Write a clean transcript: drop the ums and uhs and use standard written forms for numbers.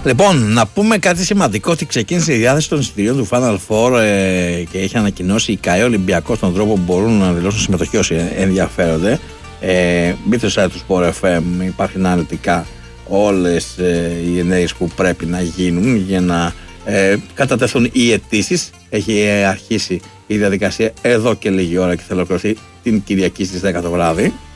Λοιπόν, να πούμε κάτι σημαντικό, ότι ξεκίνησε η διάθεση των εισιτηρίων του Final Four και έχει ανακοινώσει η ΚΑΕ Ολυμπιακός τον τρόπο που μπορούν να δηλώσουν συμμετοχή όσοι ενδιαφέρονται. Μπείτε στο site του Sport FM, υπάρχουν αναλυτικά όλες οι ενέργειες που πρέπει να γίνουν για να κατατεθούν οι αιτήσεις. Έχει αρχίσει η διαδικασία εδώ και λίγη ώρα και θα ολοκληρωθεί την Κυριακή στις 10 το βράδυ.